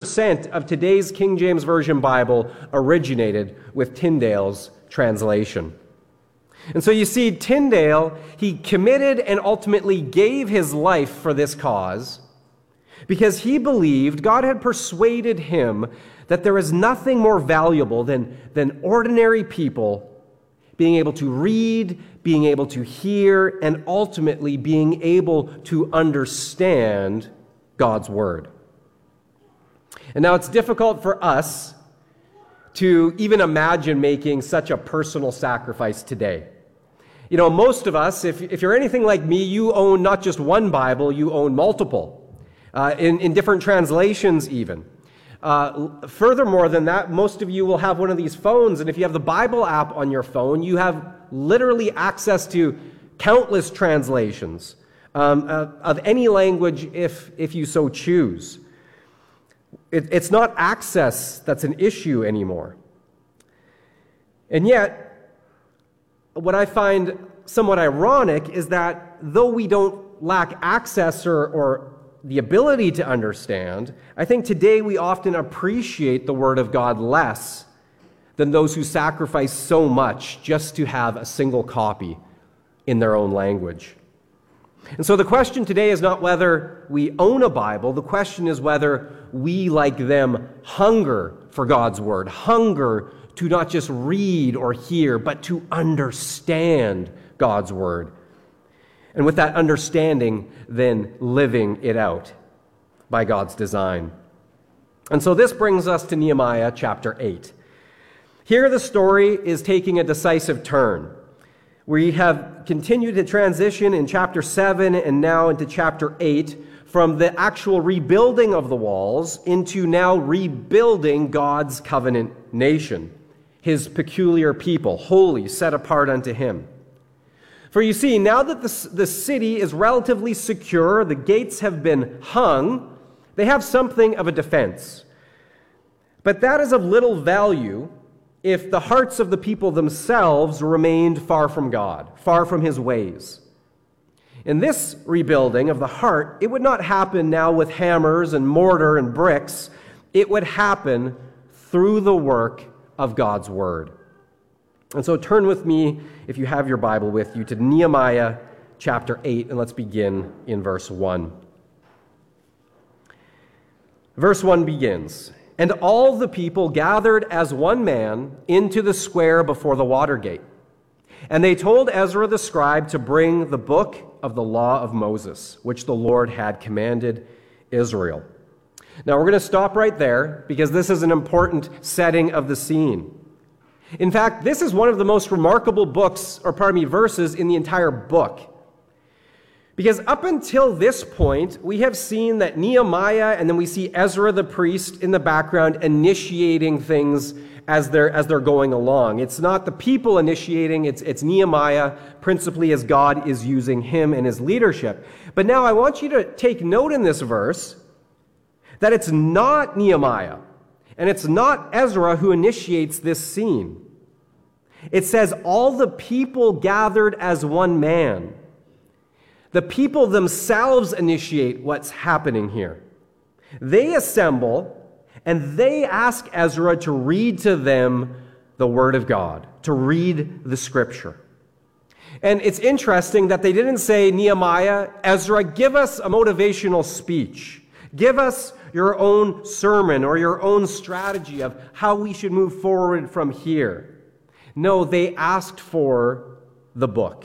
90% of today's King James Version Bible originated with Tyndale's translation. And so you see, Tyndale, he committed and ultimately gave his life for this cause because he believed, God had persuaded him, that there is nothing more valuable than ordinary people being able to read, being able to hear, and ultimately being able to understand God's Word. And now it's difficult for us to even imagine making such a personal sacrifice today. You know, most of us, if you're anything like me, you own not just one Bible, you own multiple, in different translations even. Furthermore than that, most of you will have one of these phones, and if you have the Bible app on your phone, you have literally access to countless translations of any language if you so choose. It's not access that's an issue anymore. And yet, what I find somewhat ironic is that though we don't lack access or the ability to understand, I think today we often appreciate the Word of God less than those who sacrifice so much just to have a single copy in their own language. And so the question today is not whether we own a Bible. The question is whether we, like them, hunger for God's Word, hunger to not just read or hear, but to understand God's Word. And with that understanding, then living it out by God's design. And so this brings us to Nehemiah chapter 8. Here the story is taking a decisive turn. We have continued to transition in chapter 7 and now into chapter 8 from the actual rebuilding of the walls into now rebuilding God's covenant nation, his peculiar people, holy, set apart unto him. For you see, now that the city is relatively secure, the gates have been hung, they have something of a defense. But that is of little value if the hearts of the people themselves remained far from God, far from his ways. In this rebuilding of the heart, it would not happen now with hammers and mortar and bricks. It would happen through the work of God's Word. And so turn with me, if you have your Bible with you, to Nehemiah chapter 8, and let's begin in verse 1. Verse 1 begins, "And all the people gathered as one man into the square before the water gate. And they told Ezra the scribe to bring the book of the law of Moses, which the Lord had commanded Israel." Now we're going to stop right there because this is an important setting of the scene. In fact, this is one of the most remarkable verses in the entire book. Because up until this point, we have seen that Nehemiah, and then we see Ezra the priest in the background initiating things as they're going along. It's not the people initiating, it's Nehemiah, principally as God is using him and his leadership. But now I want you to take note in this verse that it's not Nehemiah, and it's not Ezra who initiates this scene. It says, all the people gathered as one man. The people themselves initiate what's happening here. They assemble, and they ask Ezra to read to them the Word of God, to read the Scripture. And it's interesting that they didn't say, Nehemiah, Ezra, give us a motivational speech. Give us your own sermon or your own strategy of how we should move forward from here. No, they asked for the book.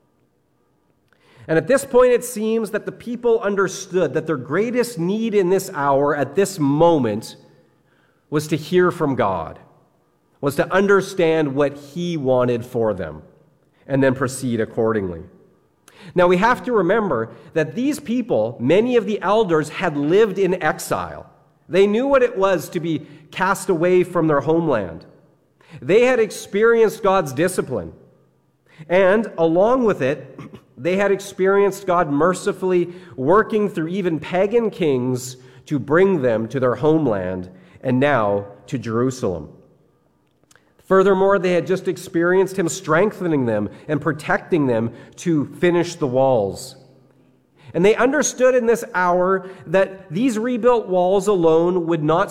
And at this point, it seems that the people understood that their greatest need in this hour, at this moment, was to hear from God, was to understand what He wanted for them, and then proceed accordingly. Now, we have to remember that these people, many of the elders, had lived in exile. They knew what it was to be cast away from their homeland. They had experienced God's discipline. And along with it, they had experienced God mercifully working through even pagan kings to bring them to their homeland and now to Jerusalem. Furthermore, they had just experienced Him strengthening them and protecting them to finish the walls. And they understood in this hour that these rebuilt walls alone would not